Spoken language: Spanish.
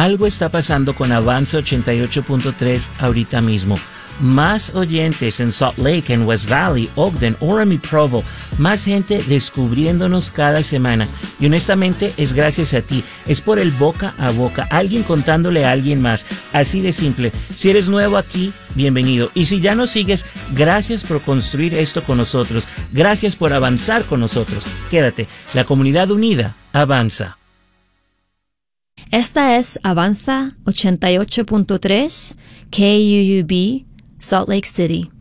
Algo está pasando con Avanza 88.3 ahorita mismo. Más oyentes en Salt Lake, en West Valley, Ogden, Orem y Provo. Más gente descubriéndonos cada semana. Y honestamente es gracias a ti. Es por el boca a boca. Alguien contándole a alguien más. Así de simple. Si eres nuevo aquí, bienvenido. Y si ya nos sigues, gracias por construir esto con nosotros. Gracias por avanzar con nosotros. Quédate. La comunidad unida avanza. Esta es Avanza 88.3 KUUB, Salt Lake City.